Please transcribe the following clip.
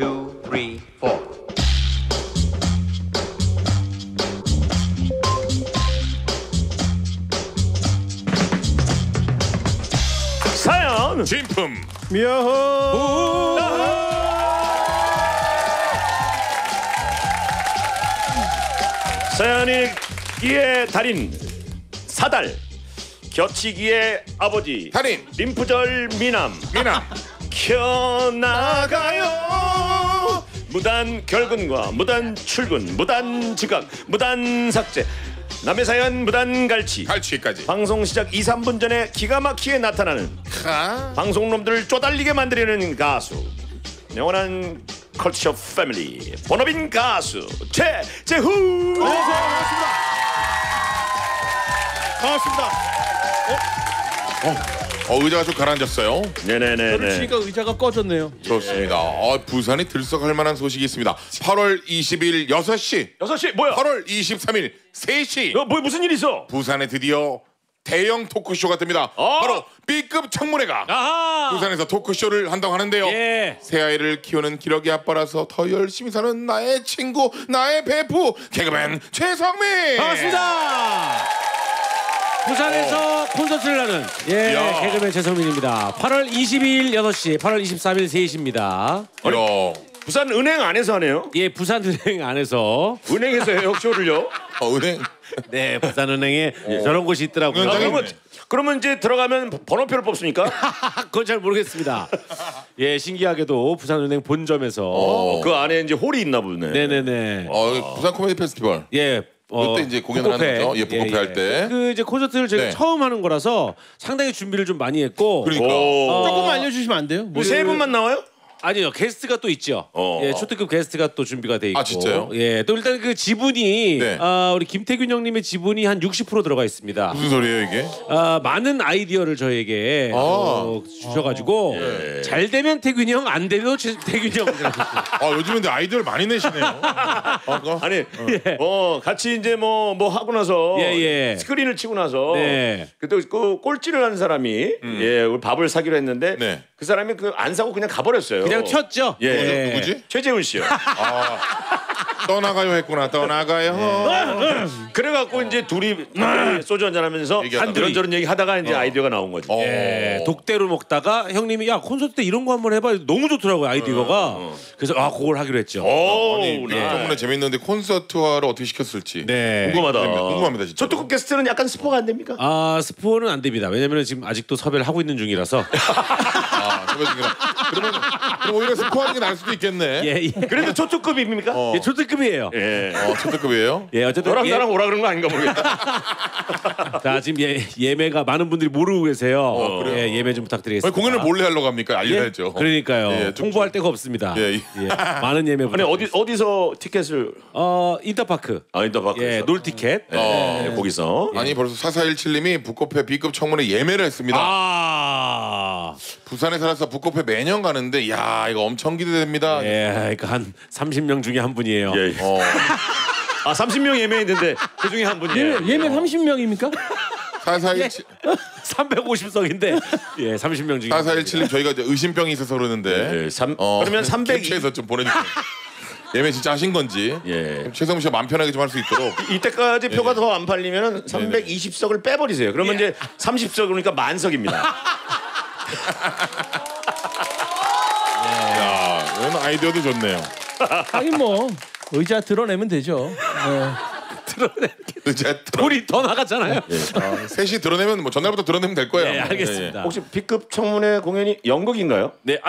2, 3, 4. 사연 진품 묘호 사연이기의 달인 사달, 겨치기의 아버지 달인 림프절 미남 켜나가요. 무단 결근과 무단 출근, 무단 지각, 무단 삭제, 남의 사연 무단 갈취까지 방송 시작 2, 3분 전에 기가 막히게 나타나는 방송놈들을 쪼달리게 만들려는 가수, 영원한 컬처 패밀리 본업인 가수 최재훈. 반갑습니다. 의자가 좀 가라앉았어요. 네네네. 그러니까 의자가 꺼졌네요. 좋습니다. 부산이 들썩할 만한 소식이 있습니다. 8월 20일 6시 6시 뭐야? 8월 23일 3시 뭐 무슨 일 있어? 부산에 드디어 대형 토크쇼가 뜹니다. 바로 B급 청문회가 부산에서 토크쇼를 한다고 하는데요. 새아이를 키우는 기러기 아빠라서 더 열심히 사는 나의 친구, 나의 베프 개그맨 최성민. 반갑습니다. 부산에서 콘서트를 하는 개그맨 최성민입니다. 8월 22일 6시, 8월 23일 3시입니다. 부산 은행 안에서 하네요. 부산은행 안에서. 은행에서 해요 쇼를요? 은행. 네, 부산은행에 저런 곳이 있더라고요. 그러면 이제 들어가면 번호표를 뽑습니까? 그건 잘 모르겠습니다. 신기하게도 부산은행 본점에서 그 안에 이제 홀이 있나 보네. 네네네. 부산 코미디 페스티벌. 그때 이제 공연을 하는 거죠. 북코페 할 때. 이제 콘서트를 제가 처음 하는 거라서 상당히 준비를 좀 많이 했고. 그러니까. 조금 알려주시면 안 돼요? 뭐 세 분만 나와요? 아니요, 게스트가 또 있죠. 초특급 게스트가 또 준비가 돼 있고. 진짜요? 또 일단 그 지분이 우리 김태균 형님의 지분이 한 60% 들어가 있습니다. 무슨 소리예요 이게? 많은 아이디어를 저에게 주셔가지고 잘 되면 태균이 형, 안 되면 태균이 형. 요즘에 근데 아이디어를 많이 내시네요. 아니, 같이 이제 뭐 하고 나서 스크린을 치고 나서 그때 그 꼴찌를 한 사람이 우리 밥을 사기로 했는데 그 사람이 안 사고 그냥 가버렸어요. 그냥 튀었죠. 누구지? 최재훈 씨요. 떠나가요 했구나. 떠나가요. 그래갖고 이제 둘이 소주 한잔 하면서 이런저런 얘기 하다가 이제 아이디어가 나온 거지. 독대로 먹다가 형님이 야 콘서트 때 이런 거 한번 해봐. 너무 좋더라고요 아이디어가. 그래서 그걸 하기로 했죠. 때문에 재밌는데 콘서트화를 어떻게 시켰을지 궁금합니다 진짜. 초특급 게스트는 약간 스포가 안 됩니까? 스포는 안 됩니다. 왜냐면 지금 아직도 섭외를 하고 있는 중이라서. 그러면 오히려 스포하는 게 나을 수도 있겠네. 그래도 초특급입니까? 초특급이에요. 초특급이에요? 어쨌든 너랑 나랑 오라 그런 거 아닌가 모르겠다. 자, 지금 예매가 많은 분들이 모르고 계세요. 예매 좀 부탁드리겠습니다. 공연을 몰래 하려고 합니까? 알려야죠. 그러니까요. 홍보할 데가 없습니다. 많은 예매. 아니 어디서 티켓을? 인터파크. 인터파크에서. 놀 티켓. 거기서. 아니 벌써 4417님이 북코페 B급 청문회 예매를 했습니다. 부산에 살아서 북코페 매년 가는데 이거 엄청 기대됩니다. 그러니까 한 30명 중에 한 분이에요. 30명 예매했는데 그 중에 한 분이에요. 예매 30명입니까? 4417 350석인데 30명 중에 4417님 저희가 이제 의심병이 있어서 그러는데 그러면 300 캡처해서 좀 보내주세요. 예매 진짜 하신 건지 최성민 씨가 마음 편하게 좀 할 수 있도록. 이때까지 표가 더 안 팔리면 320석을 빼버리세요. 그러면 이제 30석 그러니까 만석입니다. 이건 아이디어도 좋네요. 하긴 뭐 의자 드러내면 되죠. 돈이 더 나갔잖아요. 셋이 드러내면 전날부터 드러내면 될 거예요. 알겠습니다. 혹시 B급 청문회 공연이 연극인가요? 네.